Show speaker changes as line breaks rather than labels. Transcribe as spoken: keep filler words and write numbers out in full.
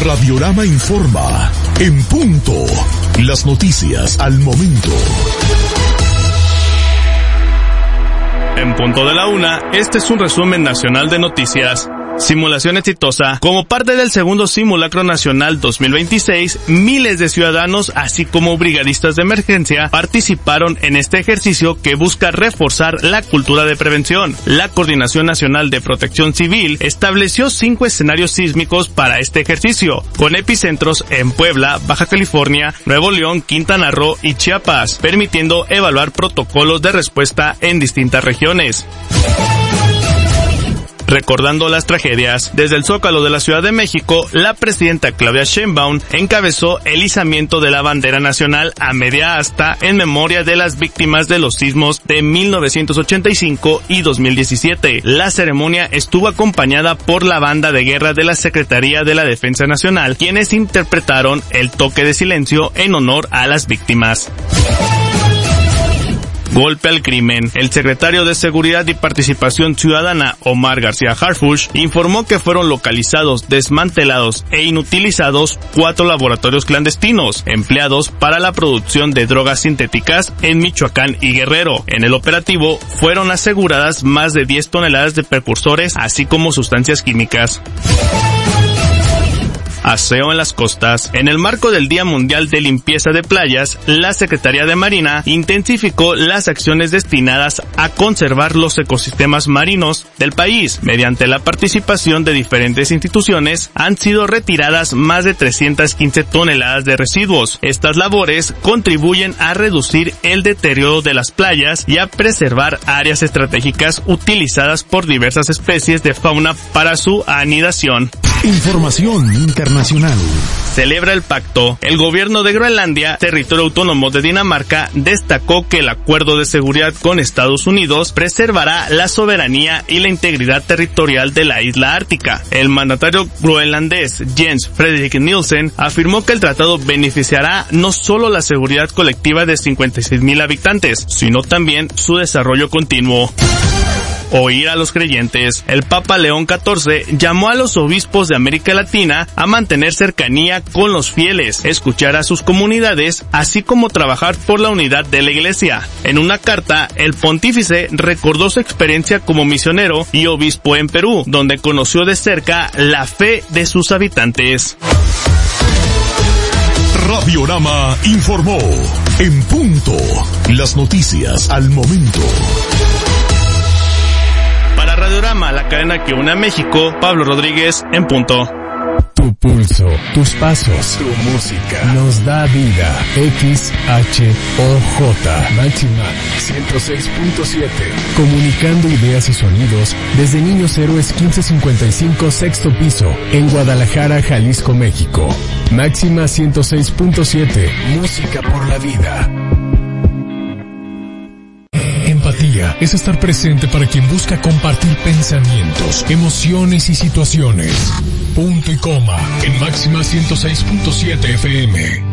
Radiorama informa. En punto. Las noticias al momento.
En punto de la una, este es un resumen nacional de noticias. Simulación exitosa. Como parte del segundo Simulacro Nacional dos mil veintiséis, miles de ciudadanos, así como brigadistas de emergencia, participaron en este ejercicio que busca reforzar la cultura de prevención. La Coordinación Nacional de Protección Civil estableció cinco escenarios sísmicos para este ejercicio, con epicentros en Puebla, Baja California, Nuevo León, Quintana Roo y Chiapas, permitiendo evaluar protocolos de respuesta en distintas regiones. Recordando las tragedias, desde el Zócalo de la Ciudad de México, la presidenta Claudia Sheinbaum encabezó el izamiento de la bandera nacional a media asta en memoria de las víctimas de los sismos de mil novecientos ochenta y cinco y dos mil diecisiete. La ceremonia estuvo acompañada por la banda de guerra de la Secretaría de la Defensa Nacional, quienes interpretaron el toque de silencio en honor a las víctimas. Golpe al crimen. El secretario de Seguridad y Participación Ciudadana, Omar García Harfuch, informó que fueron localizados, desmantelados e inutilizados cuatro laboratorios clandestinos, empleados para la producción de drogas sintéticas en Michoacán y Guerrero. En el operativo fueron aseguradas más de diez toneladas de precursores, así como sustancias químicas. Aseo en las costas. En el marco del Día Mundial de Limpieza de Playas, la Secretaría de Marina intensificó las acciones destinadas a conservar los ecosistemas marinos del país. Mediante la participación de diferentes instituciones, han sido retiradas más de trescientas quince toneladas de residuos. Estas labores contribuyen a reducir el deterioro de las playas y a preservar áreas estratégicas utilizadas por diversas especies de fauna para su anidación.
Información internacional.
Celebra el pacto. El gobierno de Groenlandia, territorio autónomo de Dinamarca, destacó que el acuerdo de seguridad con Estados Unidos preservará la soberanía y la integridad territorial de la isla ártica. El mandatario groenlandés Jens Frederik Nielsen afirmó que el tratado beneficiará no solo la seguridad colectiva de cincuenta y seis mil habitantes, sino también su desarrollo continuo. Oír a los creyentes. El Papa León catorce llamó a los obispos de América Latina a mantener cercanía con los fieles, escuchar a sus comunidades, así como trabajar por la unidad de la Iglesia. En una carta, el pontífice recordó su experiencia como misionero y obispo en Perú, donde conoció de cerca la fe de sus habitantes.
Radiorama informó. En punto. Las noticias al momento.
Para Radiorama, la cadena que une a México, Pablo Rodríguez, en punto.
Tu pulso, tus pasos, tu música, nos da vida. X H O J, Máxima ciento seis punto siete. Comunicando ideas y sonidos desde Niños Héroes quince cincuenta y cinco, sexto piso, en Guadalajara, Jalisco, México. Máxima ciento seis punto siete, música por la vida. Empatía es estar presente para quien busca compartir pensamientos, emociones y situaciones. Punto y coma en Máxima ciento seis punto siete F M.